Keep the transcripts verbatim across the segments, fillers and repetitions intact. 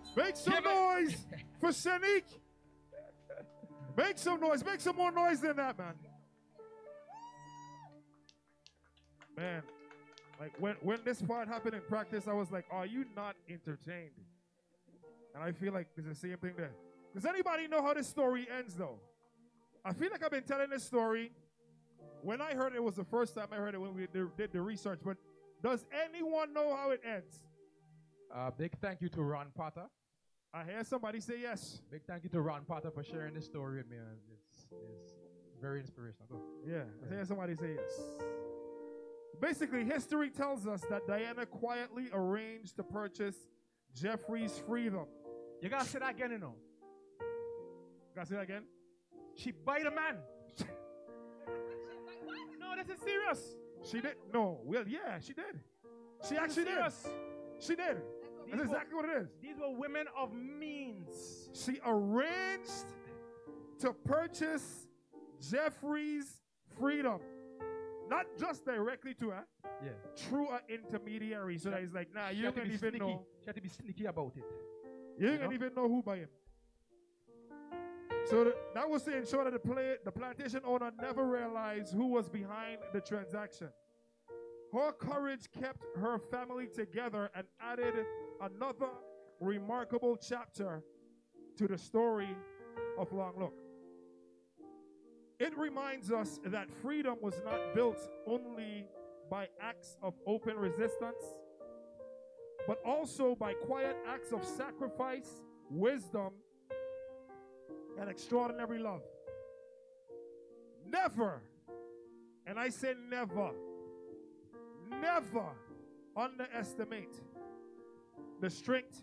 Make some noise for Shanique. Make some noise. Make some more noise than that, man. Man, like when, when this part happened in practice, I was like, are you not entertained? And I feel like it's the same thing there. Does anybody know how this story ends, though? I feel like I've been telling this story. When I heard it, it was the first time I heard it when we did the research. But does anyone know how it ends? Uh, big thank you to Ron Potter. I hear somebody say yes. Big thank you to Ron Potter for sharing this story with me. And it's, it's very inspirational. Go. Yeah, I hear somebody say yes. Basically, history tells us that Diana quietly arranged to purchase Jeffrey's freedom. You gotta say that again, you know. Gotta say that again? She bite a man. No, this is serious. She did? No. Well, yeah, she did. She actually did. She did. That's exactly what it is. These were women of means. She arranged to purchase Jeffrey's freedom. Not just directly to her. Yeah. Through an intermediary. So that he's like, nah, you don't even sneaky. know. She had to be sneaky about it. You don't you know? even know who by him. So the, that was to ensure that the, play, the plantation owner never realized who was behind the transaction. Her courage kept her family together and added another remarkable chapter to the story of Long Look. It reminds us that freedom was not built only by acts of open resistance, but also by quiet acts of sacrifice, wisdom, and extraordinary love. Never, and I say never, never underestimate the strength,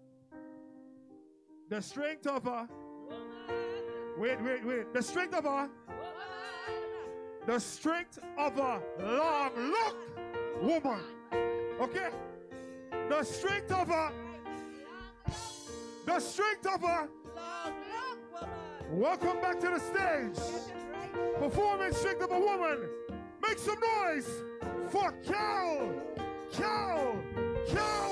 the strength of a, wait, wait, wait, the strength of a, the strength of a long look woman. Okay? The strength of a, the strength of a, welcome back to the stage. Performance strength of a woman. Make some noise for Cal, Cal, Cal.